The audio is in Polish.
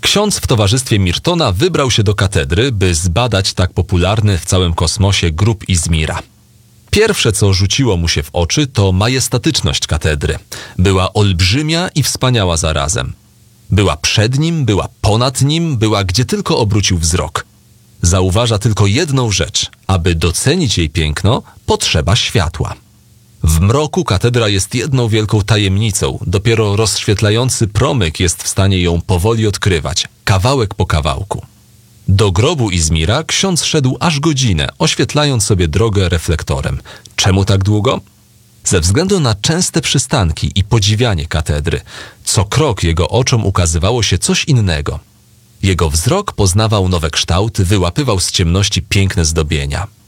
Ksiądz w towarzystwie Miltona wybrał się do katedry, by zbadać tak popularny w całym kosmosie grób Izmira. Pierwsze, co rzuciło mu się w oczy, to majestatyczność katedry. Była olbrzymia i wspaniała zarazem. Była przed nim, była ponad nim, była gdzie tylko obrócił wzrok. Zauważa tylko jedną rzecz. Aby docenić jej piękno, potrzeba światła. W mroku katedra jest jedną wielką tajemnicą. Dopiero rozświetlający promyk jest w stanie ją powoli odkrywać, kawałek po kawałku. Do grobu Izmira ksiądz szedł aż godzinę, oświetlając sobie drogę reflektorem. Czemu tak długo? Ze względu na częste przystanki i podziwianie katedry. Co krok jego oczom ukazywało się coś innego. Jego wzrok poznawał nowe kształty, wyłapywał z ciemności piękne zdobienia.